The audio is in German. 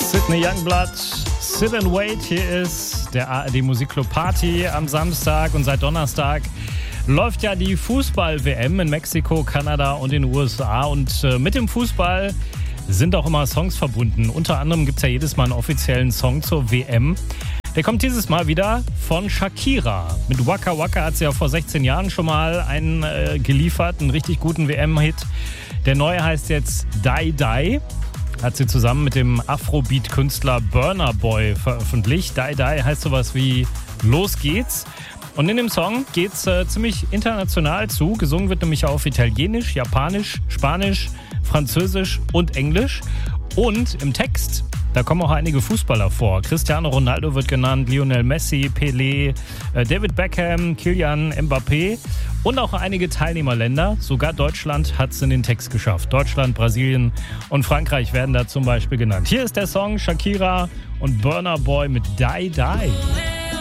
Sydney Youngblood, Sit and Wait. Hier ist der ARD Musikclub Party am Samstag und seit Donnerstag läuft ja die Fußball-WM in Mexiko, Kanada und den USA. Und mit dem Fußball sind auch immer Songs verbunden. Unter anderem gibt es ja jedes Mal einen offiziellen Song zur WM. Der kommt dieses Mal wieder von Shakira. Mit Waka Waka hat sie ja vor 16 Jahren schon mal einen geliefert, einen richtig guten WM-Hit. Der neue heißt jetzt Die Die. Hat sie zusammen mit dem Afrobeat-Künstler Burna Boy veröffentlicht. Die Die heißt sowas wie Los geht's. Und in dem Song geht's ziemlich international zu. Gesungen wird nämlich auf Italienisch, Japanisch, Spanisch, Französisch und Englisch. Und im Text, da kommen auch einige Fußballer vor. Cristiano Ronaldo wird genannt, Lionel Messi, Pelé, David Beckham, Kylian Mbappé und auch einige Teilnehmerländer. Sogar Deutschland hat es in den Text geschafft. Deutschland, Brasilien und Frankreich werden da zum Beispiel genannt. Hier ist der Song Shakira und Burna Boy mit Die Die.